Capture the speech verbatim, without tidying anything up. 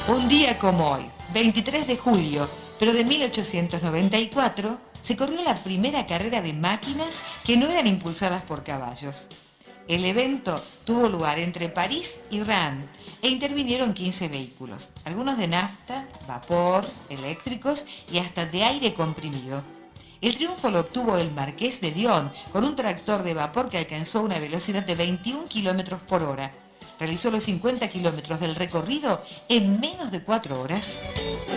Un día como hoy, veintitrés de julio, pero de mil ochocientos noventa y cuatro, se corrió la primera carrera de máquinas que no eran impulsadas por caballos. El evento tuvo lugar entre París y Rennes e intervinieron quince vehículos, algunos de nafta, vapor, eléctricos y hasta de aire comprimido. El triunfo lo obtuvo el Marqués de Dion con un tractor de vapor que alcanzó una velocidad de veintiún kilómetros por hora. Realizó los cincuenta kilómetros del recorrido en menos de cuatro horas.